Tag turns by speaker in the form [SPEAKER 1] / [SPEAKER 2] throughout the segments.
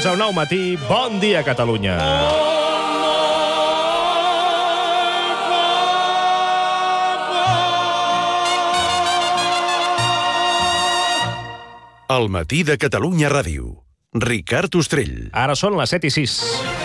[SPEAKER 1] Benvinguts a un nou matí. Bon dia, Catalunya.
[SPEAKER 2] El matí de Catalunya Ràdio. Ricard Ostrell.
[SPEAKER 1] Ara són les 7:06.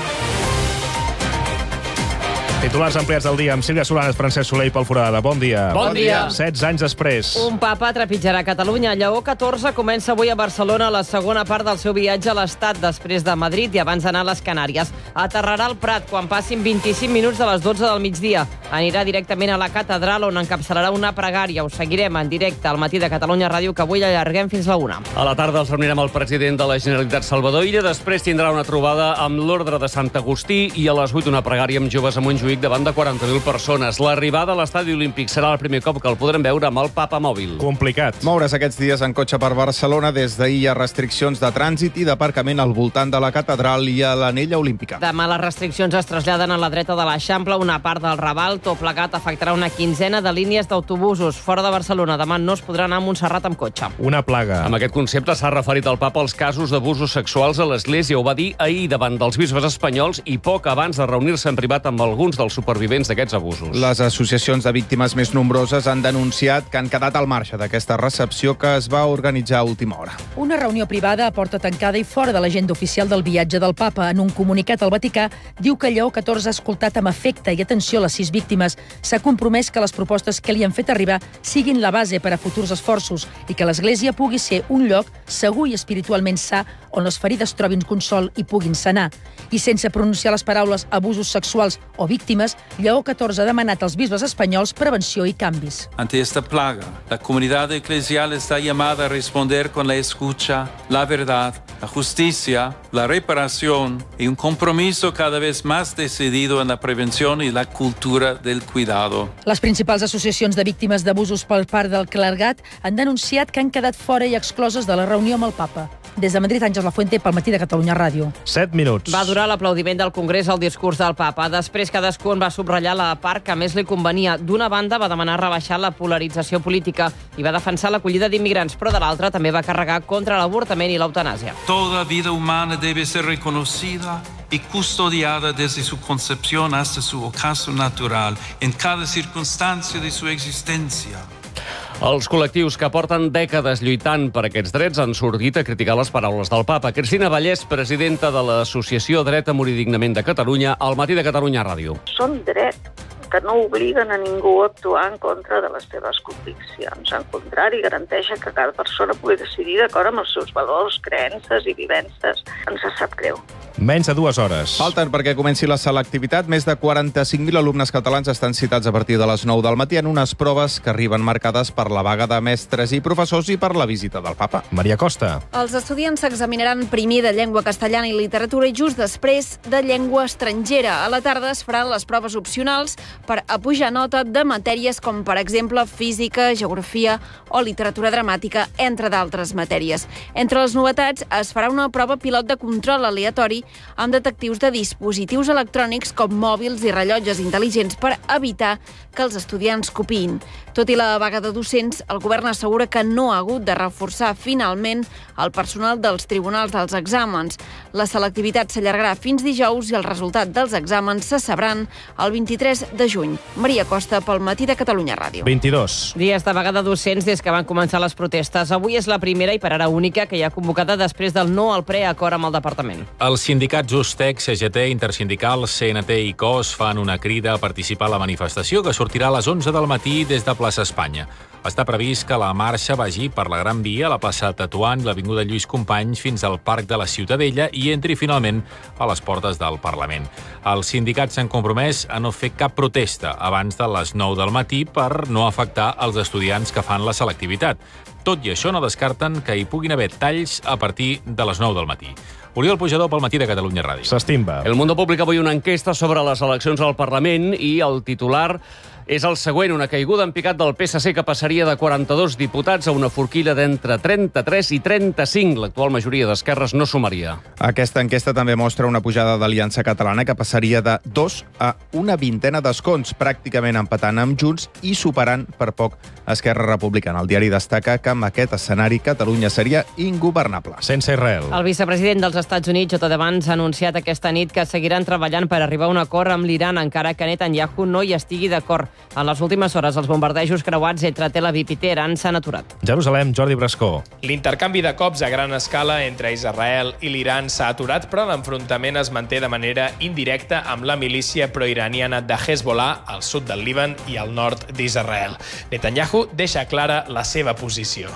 [SPEAKER 1] Titulars ampliats del dia amb Sílvia Solanes, Francesc Soler i Pol Foradada. Bon dia.
[SPEAKER 3] Bon dia.
[SPEAKER 1] 16 anys després.
[SPEAKER 3] Un papa trepitjarà Catalunya. Lleó XIV comença avui a Barcelona la segona part del seu viatge a l'Estat, després de Madrid i abans d'anar a les Canàries. Aterrarà al Prat quan passin 25 minuts de les 12 del migdia. Anirà directament a la catedral, on encapçalarà una pregària. Ho seguirem en directe al matí de Catalunya Ràdio, que avui allarguem fins la 1.
[SPEAKER 4] A la tarda els reunirem el president de la Generalitat, Salvador Illa. Després tindrà una trobada amb l'Ordre de Sant Agustí i a les 8 una pregària amb joves a Montjuïc davant de 40.000 persones. L'arribada a l'estadi olímpic serà el primer cop que el podrem veure amb el Papa mòbil.
[SPEAKER 1] Complicat.
[SPEAKER 5] Moure's aquests dies en cotxe per Barcelona. Des d'ahir hi ha restriccions de trànsit i d'aparcament al voltant de la catedral i a l'anella olímpica.
[SPEAKER 3] Demà les restriccions es traslladen a la dreta de l'Eixample, una part del Raval. Tot plegat afectarà una quinzena de línies d'autobusos. Fora de Barcelona demà no es podrà anar a Montserrat amb cotxe.
[SPEAKER 1] Una plaga.
[SPEAKER 4] Amb aquest concepte s'ha referit el Papa als casos d'abusos sexuals a l'Església. Ho va dir ahir davant dels bisbes espanyols i poc abans de reunir-se en privat amb alguns dels supervivents d'aquests abusos.
[SPEAKER 5] Les associacions de víctimes més nombroses han denunciat que han quedat al marge d'aquesta recepció que es va organitzar a última hora.
[SPEAKER 6] Una reunió privada a porta tancada i fora de l'agenda oficial del viatge del Papa. En un comunicat al Vaticà diu que Lleó XIV ha escoltat amb afecte i atenció les 6 víctimes. S'ha compromès que les propostes que li han fet arribar siguin la base per a futurs esforços i que l'Església pugui ser un lloc segur i espiritualment sa on les ferides trobin consol i puguin sanar. I sense pronunciar les paraules abusos sexuals o víctimes, Lleó XIV ha demanat als bisbes espanyols prevenció i canvis.
[SPEAKER 7] Ante esta plaga, la comunidad eclesial está llamada a responder con la escucha, la verdad, la justicia, la reparación y un compromiso cada vez más decidido en la prevención y la cultura del cuidado.
[SPEAKER 6] Les principals associacions de víctimes d'abusos per part del clergat han denunciat que han quedat fora i excloses de la reunió amb el Papa. Des de Madrid, Àngels Lafuente, pel matí de Catalunya Ràdio.
[SPEAKER 1] 7 minuts.
[SPEAKER 3] Va durar l'aplaudiment del Congrés al discurs del Papa. Després cadascú en va subratllar la part que més li convenia. D'una banda va demanar rebaixar la polarització política i va defensar l'acollida d'immigrants, però de l'altra també va carregar contra l'avortament i l'eutanàsia.
[SPEAKER 7] Toda vida humana debe ser reconocida y custodiada desde su concepción hasta su ocaso natural, en cada circunstancia de su existencia.
[SPEAKER 4] Els col·lectius que porten dècades lluitant per aquests drets han sortit a criticar les paraules del Papa. Cristina Vallès, presidenta de l'Associació Dret a Morir Dignament de Catalunya, al matí de Catalunya Ràdio.
[SPEAKER 8] Són drets que no obliguen a ningú a actuar en contra de les seves conviccions. Al contrari, garanteixen que cada persona pugui decidir d'acord amb els seus valors, creences i vivències. Ens sap greu.
[SPEAKER 1] Menys de 2 hores.
[SPEAKER 5] Falten perquè comenci la selectivitat. Més de 45.000 alumnes catalans estan citats a partir de les 9 del matí en unes proves que arriben marcades per la vaga de mestres i professors i per la visita del Papa.
[SPEAKER 1] Maria Costa.
[SPEAKER 9] Els estudiants s'examinaran primer de llengua castellana i literatura i just després de llengua estrangera. A la tarda es faran les proves opcionals per apujar nota de matèries com, per exemple, física, geografia o literatura dramàtica, entre d'altres matèries. Entre les novetats es farà una prova pilot de control aleatori amb detectius de dispositius electrònics com mòbils i rellotges intel·ligents per evitar que els estudiants copiïn. Tot i la vaga de docents, el govern assegura que no ha hagut de reforçar finalment el personal dels tribunals dels exàmens. La selectivitat s'allargarà fins dijous i el resultat dels exàmens se sabran el 23 de juny. Maria Costa, pel matí de Catalunya Ràdio.
[SPEAKER 1] 22.
[SPEAKER 3] Dies de vaga de docents des que van començar les protestes. Avui és la primera i per ara única que hi ha convocada després del no al preacord amb el departament.
[SPEAKER 10] Els sindicats Ustec, CGT, Intersindical, CNT i COS fan una crida a participar a la manifestació que sortirà a les 11 del matí des de Plaça Espanya. Està previst que la marxa vagi per la Gran Via, la plaça Tetuan i l'avinguda Lluís Companys fins al Parc de la Ciutadella i entri finalment a les portes del Parlament. Els sindicats s'han compromès a no fer cap protesta abans de les 9 del matí per no afectar els estudiants que fan la selectivitat. Tot i això, no descarten que hi puguin haver talls a partir de les 9 del matí. Oriol Pujador pel matí de Catalunya Ràdio.
[SPEAKER 1] S'estimba.
[SPEAKER 4] El Mundo publica avui una enquesta sobre les eleccions al Parlament i el titular És el següent, una caiguda en picat del PSC que passaria de 42 diputats a una forquilla d'entre 33 i 35. L'actual majoria d'esquerres no sumaria.
[SPEAKER 5] Aquesta enquesta també mostra una pujada d'Aliança Catalana que passaria de 2 a una vintena d'escons, pràcticament empatant amb Junts i superant per poc Esquerra Republicana. El diari destaca que amb aquest escenari Catalunya seria ingovernable.
[SPEAKER 1] Sense Israel.
[SPEAKER 3] El vicepresident dels Estats Units, J.D. Vance, ha anunciat aquesta nit que seguiran treballant per arribar a un acord amb l'Iran, encara que Netanyahu no hi estigui d'acord. En les últimes hores, els bombardejos creuats entre Tel Aviv i Teheran s'han aturat.
[SPEAKER 1] Jerusalem, Jordi Brascó.
[SPEAKER 11] L'intercanvi de cops a gran escala entre Israel i l'Iran s'ha aturat, però l'enfrontament es manté de manera indirecta amb la milícia proiraniana de Hezbollah al sud del Líban i al nord d'Israel. Netanyahu deixa clara la seva posició.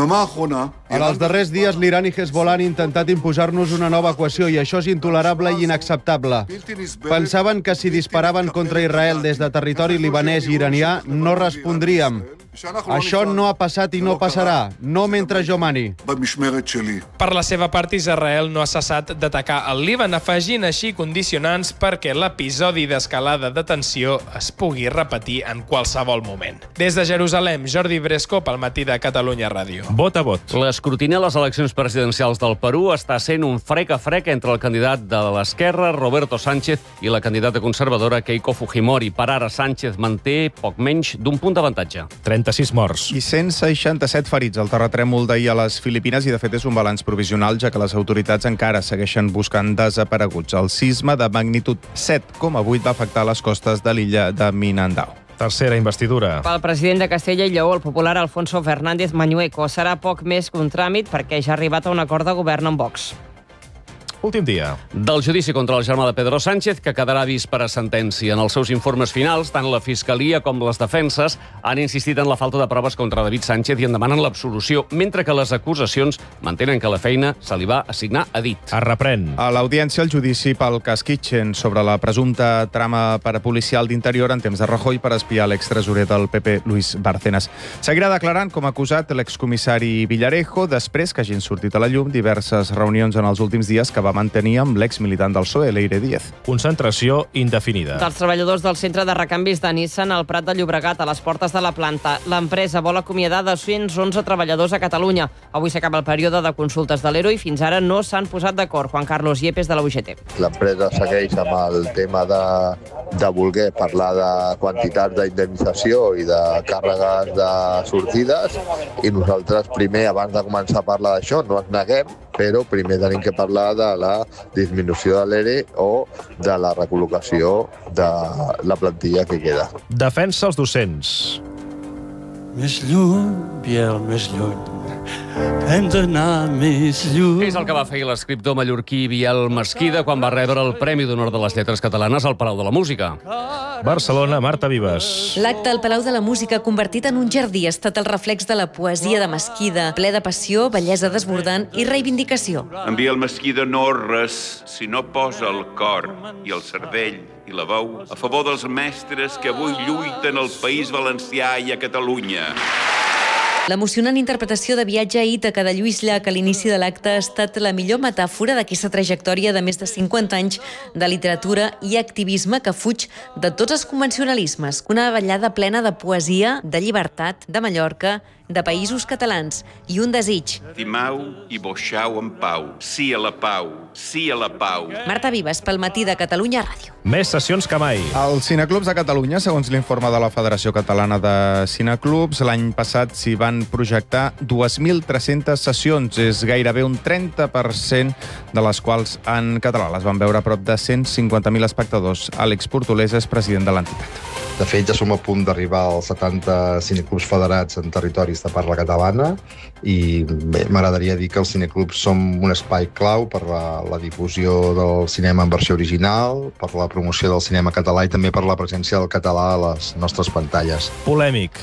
[SPEAKER 12] En els darrers dies, l'Iran i Hezbollah han intentat imposar-nos una nova equació i això és intolerable i inacceptable. Pensaven que si disparaven contra Israel des de territori libanès i iranià no respondríem. Això no ha passat i no passarà, no mentre jo mani.
[SPEAKER 11] Per la seva part, Israel no ha cessat d'atacar el Líban, afegint així condicionants perquè l'episodi d'escalada de tensió es pugui repetir en qualsevol moment. Des de Jerusalem, Jordi Bresco, pel matí de Catalunya Ràdio.
[SPEAKER 1] Vot a vot.
[SPEAKER 4] L'escrutini a les eleccions presidencials del Perú està sent un frec a frec entre el candidat de l'esquerra, Roberto Sánchez, i la candidata conservadora, Keiko Fujimori. Per ara, Sánchez manté poc menys d'un punt d'avantatge.
[SPEAKER 1] 36 morts.
[SPEAKER 5] I 167 ferits al terratrèmol d'ahir a les Filipines i, de fet, és un balanç provisional, ja que les autoritats encara segueixen buscant desapareguts. El sisme de magnitud 7,8 va afectar les costes de l'illa de Mindanao.
[SPEAKER 1] Tercera investidura.
[SPEAKER 3] Pel president de Castella i Lleó, el popular Alfonso Fernández Mañueco, serà poc més que un tràmit perquè ja ha arribat a un acord de govern amb Vox.
[SPEAKER 1] Últim dia.
[SPEAKER 4] Del judici contra el germà de Pedro Sánchez, que quedarà vist per a sentència. En els seus informes finals, tant la Fiscalia com les defenses han insistit en la falta de proves contra David Sánchez i en demanen l'absolució, mentre que les acusacions mantenen que la feina se li va assignar a dit.
[SPEAKER 1] Es reprèn.
[SPEAKER 5] A l'audiència, el judici pel cas Kitchen sobre la presumpta trama parapolicial d'Interior en temps de Rajoy per espiar l'extresorer del PP, Luis Bárcenas. Seguirà declarant com a acusat l'excomissari Villarejo després que hagin sortit a la llum diverses reunions en els últims dies que va mantenir amb l'ex-militant del PSOE, Leire Díez.
[SPEAKER 1] Concentració indefinida.
[SPEAKER 3] Dels treballadors del centre de recanvis de Nissan al Prat de Llobregat, a les portes de la planta. L'empresa vol acomiadar 211 treballadors a Catalunya. Avui s'acaba el període de consultes de l'ERO i fins ara no s'han posat d'acord. Juan Carlos Yepes, de la UGT.
[SPEAKER 13] L'empresa segueix amb el tema de voler parlar de quantitats d'indemnització i de càrregues de sortides, i nosaltres primer, abans de començar a parlar d'això, no ens neguem, però primer tenim que parlar de la disminució de l'ERE o de la recol·locació de la plantilla que queda.
[SPEAKER 1] Defensa els docents.
[SPEAKER 14] Més lluny, Biel, més lluny. Hem d'anar més lluny.
[SPEAKER 4] És el que va fer l'escriptor mallorquí Biel Mesquida quan va rebre el Premi d'Honor de les Lletres Catalanes al Palau de la Música.
[SPEAKER 1] Barcelona, Marta Vives.
[SPEAKER 15] L'acte al Palau de la Música, convertit en un jardí, ha estat el reflex de la poesia de Mesquida, ple de passió, bellesa desbordant i reivindicació.
[SPEAKER 16] En Biel Mesquida no és res si no posa el cor i el cervell i la veu a favor dels mestres que avui lluiten al País Valencià i a Catalunya.
[SPEAKER 15] L'emocionant interpretació de Viatge a Ítaca de Lluís Llach a l'inici de l'acte ha estat la millor metàfora d'aquesta trajectòria de més de 50 anys de literatura i activisme que fuig de tots els convencionalismes. Una ballada plena de poesia, de llibertat, de Mallorca, de països catalans i un desig.
[SPEAKER 16] Timau i boixau en pau. Sí a la pau. Sí a la pau.
[SPEAKER 15] Marta Vives, pel matí de Catalunya Ràdio.
[SPEAKER 1] Més sessions que mai.
[SPEAKER 5] Els cineclubs de Catalunya, segons l'informe de la Federació Catalana de Cineclubs, l'any passat s'hi van projectar 2.300 sessions. És gairebé un 30% de les quals en català. Les van veure a prop de 150.000 espectadors. Àlex Portolés és president de l'entitat.
[SPEAKER 17] De fet, ja som a punt d'arribar als 70 cineclubs federats en territoris de parla catalana i m'agradaria dir que els cineclubs som un espai clau per la difusió del cinema en versió original, per la promoció del cinema català i també per la presència del català a les nostres pantalles.
[SPEAKER 1] Polèmic.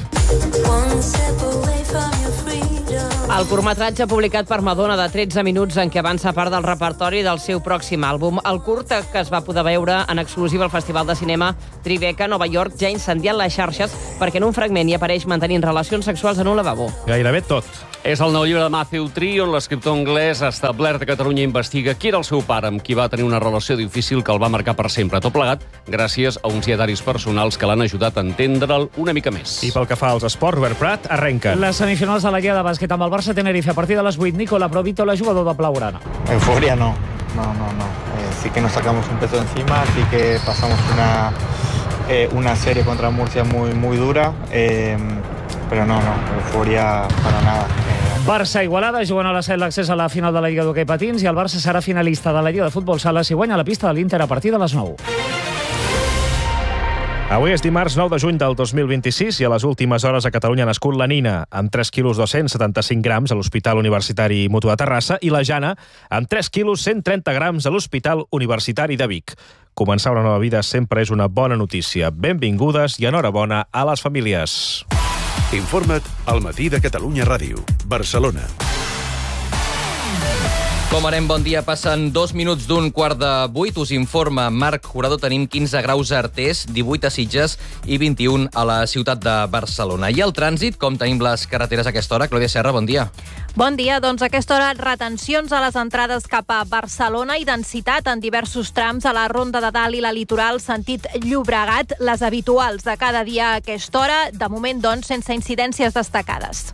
[SPEAKER 3] El curtmetratge publicat per Madonna de 13 minuts en què avança part del repertori del seu pròxim àlbum. El curt que es va poder veure en exclusiva al Festival de Cinema Tribeca, Nova York, ja ha incendiat les xarxes perquè en un fragment hi apareix mantenint relacions sexuals en un lavabo.
[SPEAKER 1] Gairebé tot.
[SPEAKER 4] És el nou llibre de Matthew Tree, on l'escriptor anglès establert a Catalunya investiga qui era el seu pare, amb qui va tenir una relació difícil que el va marcar per sempre. Tot plegat gràcies a uns dietaris personals que l'han ajudat a entendre'l una mica més.
[SPEAKER 1] I pel que fa als esports, Robert Prat, arrenquen.
[SPEAKER 18] Les semifinals de la Lliga de bàsquet amb el Barça Tenerife a partir de les 8. Nicola Provítola, jugador de Blaugrana.
[SPEAKER 19] Euforia no. Sí que nos sacamos un peso encima, sí que pasamos una serie contra Murcia muy dura, pero no, euforia para nada.
[SPEAKER 18] Barça-Igualada juguen a la set l'accés a la final de la Lliga d'Hoquei Patins i el Barça serà finalista de la Lliga de Futbol Sala si guanya la pista de l'Inter a partir de les 9.
[SPEAKER 1] Avui és dimarts 9 de juny del 2026 i a les últimes hores a Catalunya ha nascut la Nina, amb 3 quilos 275 grams a l'Hospital Universitari Mutu de Terrassa, i la Jana, amb 3 quilos 130 grams a l'Hospital Universitari de Vic. Començar una nova vida sempre és una bona notícia. Benvingudes i enhorabona a les famílies.
[SPEAKER 2] Informa't al Matí de Catalunya Ràdio, Barcelona.
[SPEAKER 20] Com anem? Bon dia. Passen 2 minuts d'un 7:15. Us informa Marc Jurado. Tenim 15 graus a Artés, 18 a Sitges i 21 a la ciutat de Barcelona. I el trànsit, com tenim les carreteres a aquesta hora? Clàudia Serra, bon dia.
[SPEAKER 21] Bon dia. Doncs a aquesta hora retencions a les entrades cap a Barcelona i densitat en diversos trams a la Ronda de Dalt i la Litoral sentit Llobregat, les habituals de cada dia a aquesta hora, de moment, doncs, sense incidències destacades.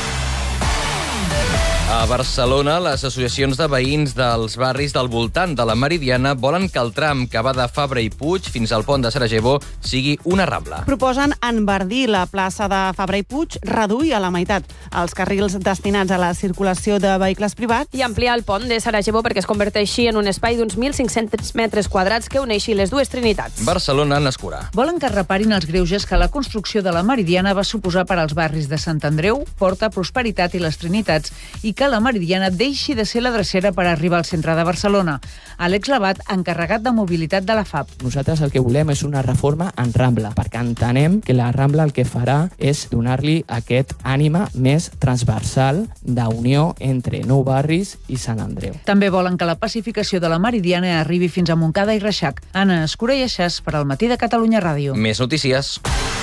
[SPEAKER 20] A Barcelona, les associacions de veïns dels barris del voltant de la Meridiana volen que el tram que va de Fabra i Puig fins al pont de Sarajevo sigui una rambla.
[SPEAKER 22] Proposen enverdir la plaça de Fabra i Puig, reduir a la meitat els carrils destinats a la circulació de vehicles privats
[SPEAKER 23] i ampliar el pont de Sarajevo perquè es converteixi en un espai d'uns 1.500 metres quadrats que uneixi les dues trinitats.
[SPEAKER 20] Barcelona n'escurà.
[SPEAKER 6] Volen que reparin els greuges que la construcció de la Meridiana va suposar per als barris de Sant Andreu, Porta, Prosperitat i les Trinitats, i que la Meridiana deixi de ser la drecera per arribar al centre de Barcelona. Àlex Labat, encarregat de mobilitat de la FAP.
[SPEAKER 24] Nosaltres el que volem és una reforma en Rambla, perquè entenem que la Rambla el que farà és donar-li aquest ànima més transversal d'unió entre Nou Barris i Sant Andreu.
[SPEAKER 6] També volen que la pacificació de la Meridiana arribi fins a Montcada i Reixac. Anna Escura i Aixàs per al Matí de Catalunya Ràdio.
[SPEAKER 20] Més notícies.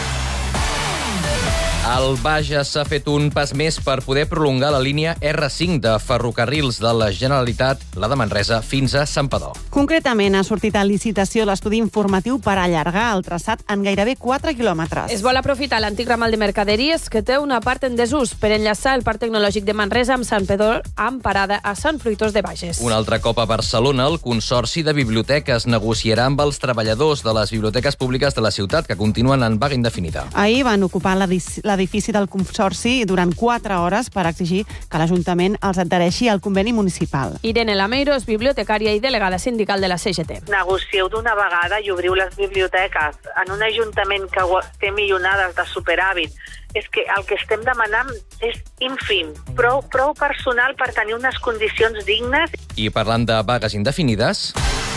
[SPEAKER 20] El Bages s'ha fet un pas més per poder prolongar la línia R5 de ferrocarrils de la Generalitat, la de Manresa, fins a Santpedor.
[SPEAKER 22] Concretament, ha sortit a licitació l'estudi informatiu per allargar el traçat en gairebé 4 quilòmetres.
[SPEAKER 23] Es vol aprofitar l'antic ramal de mercaderies que té una part en desús per enllaçar el Parc Tecnològic de Manresa amb Santpedor amb parada a Sant Fruitós de Bages.
[SPEAKER 20] Un altre cop a Barcelona, el Consorci de Biblioteques negociarà amb els treballadors de les biblioteques públiques de la ciutat que continuen en vaga indefinida.
[SPEAKER 22] Ahir van ocupar l'edifici del Consorci durant 4 hores per exigir que l'Ajuntament els adhereixi al conveni municipal.
[SPEAKER 23] Irene Lameiro és bibliotecària i delegada sindical de la CGT.
[SPEAKER 25] Negocieu d'una vegada i obriu les biblioteques en un ajuntament que té milionades de superàvit. És que el que estem demanant és ínfim, prou personal per tenir unes condicions dignes.
[SPEAKER 20] I parlant de vagues indefinides,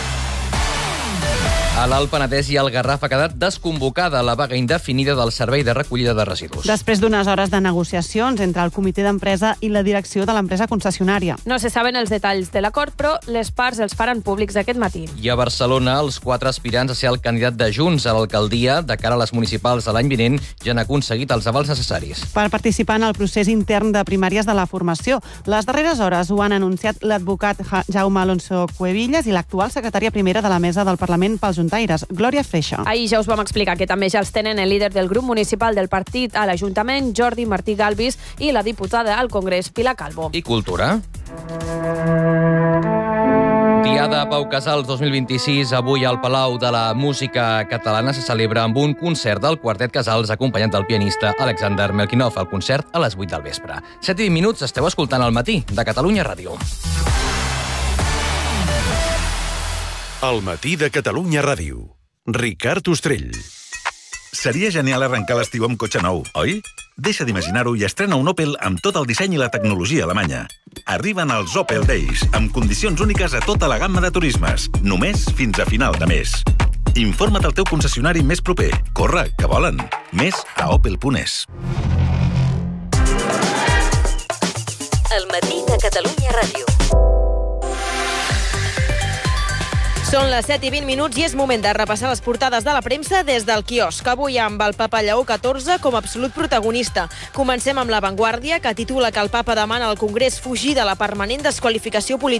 [SPEAKER 20] a l'Alt Penedès i al Garraf ha quedat desconvocada la vaga indefinida del servei de recollida de residus.
[SPEAKER 22] Després d'unes hores de negociacions entre el comitè d'empresa i la direcció de l'empresa concessionària.
[SPEAKER 23] No se saben els detalls de l'acord, però les parts els faran públics aquest matí.
[SPEAKER 20] I a Barcelona, els 4 aspirants a ser el candidat de Junts a l'alcaldia de cara a les municipals de l'any vinent ja han aconseguit els avals necessaris.
[SPEAKER 22] Per participar en el procés intern de primàries de la formació. Les darreres hores ho han anunciat l'advocat Jaume Alonso Cuevillas i l'actual secretària primera de la mesa del Parlament pels Juntaires, Glòria Freixa.
[SPEAKER 23] Ahir ja us vam explicar que també ja els tenen el líder del grup municipal del partit a l'Ajuntament, Jordi Martí Galvis, i la diputada al Congrés, Pilar Calvo.
[SPEAKER 20] I cultura? Diada Pau Casals 2026, avui al Palau de la Música Catalana se celebra amb un concert del Quartet Casals acompanyat del pianista Alexander Melkinov. El concert a les 8 del vespre. 7 minuts, esteu escoltant al Matí de Catalunya Ràdio.
[SPEAKER 2] El Matí de Catalunya Ràdio. Ricard Ostrell.
[SPEAKER 26] Seria genial arrencar l'estiu amb cotxe nou, oi? Deixa d'imaginar-ho i estrena un Opel amb tot el disseny i la tecnologia alemanya. Arriben els Opel Days, amb condicions úniques a tota la gamma de turismes, només fins a final de mes. Informa't al teu concessionari més proper. Corre, que volen. Més a opel.es.
[SPEAKER 15] El Matí de Catalunya Ràdio.
[SPEAKER 3] Són les 7:20 i és moment de repassar les portades de la premsa des del quiosc. Avui amb el papa Lleó XIV com a absolut protagonista. Comencem amb La Vanguardia, que titula que el papa demana al Congrés fugir de la permanent desqualificació política